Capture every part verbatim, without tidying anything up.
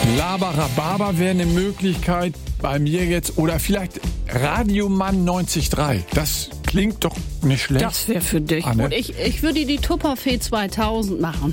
Labarababa wäre eine Möglichkeit bei mir jetzt. Oder vielleicht Radiomann neunzig Komma drei. Das klingt doch nicht schlecht. Das wäre für dich. Anne? Und ich, ich würde die Tupperfee zweitausend machen.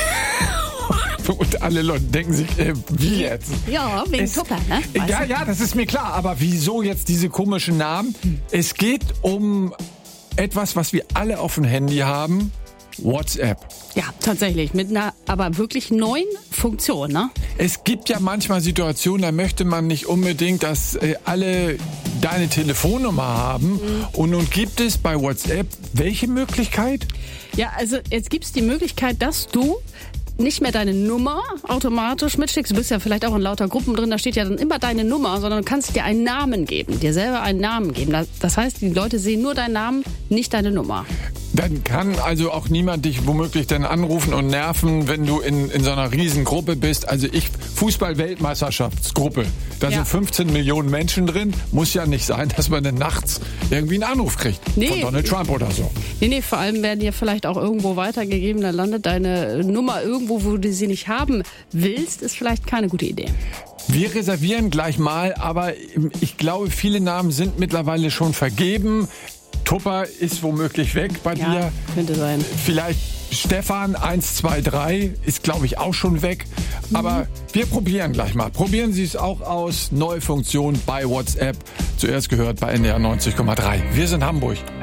Und alle Leute denken sich, äh, wie jetzt? Ja, wegen Es- Tupper, ne? Weißt Ja, du? ja, das ist mir klar. Aber wieso jetzt diese komischen Namen? Es geht um etwas, was wir alle auf dem Handy haben. WhatsApp. Ja, tatsächlich. Mit einer aber wirklich neuen Funktion, ne? Es gibt ja manchmal Situationen, da möchte man nicht unbedingt, dass äh, alle deine Telefonnummer haben. Mhm. Und nun gibt es bei WhatsApp welche Möglichkeit? Ja, also jetzt gibt's die Möglichkeit, dass du nicht mehr deine Nummer automatisch mitschickst. Du bist ja vielleicht auch in lauter Gruppen drin, da steht ja dann immer deine Nummer, sondern du kannst dir einen Namen geben, dir selber einen Namen geben. Das- Das heißt, die Leute sehen nur deinen Namen, nicht deine Nummer. Dann kann also auch niemand dich womöglich dann anrufen und nerven, wenn du in, in so einer Riesengruppe bist. Also ich, Fußball-Weltmeisterschaftsgruppe, da Ja. sind fünfzehn Millionen Menschen drin. Muss ja nicht sein, dass man dann nachts irgendwie einen Anruf kriegt Nee. von Donald Trump oder so. Nee, nee, vor allem werden dir vielleicht auch irgendwo weitergegeben, dann landet deine Nummer irgendwo, wo du sie nicht haben willst, ist vielleicht keine gute Idee. Wir reservieren gleich mal, aber ich glaube, viele Namen sind mittlerweile schon vergeben. Tupper ist womöglich weg bei Ja, dir. könnte sein. Vielleicht Stefan eins zwei drei ist, glaube ich, auch schon weg. Aber wir probieren gleich mal. Probieren Sie es auch aus. Neue Funktion bei WhatsApp. Zuerst gehört bei N D R neunzig Komma drei. Wir sind Hamburg.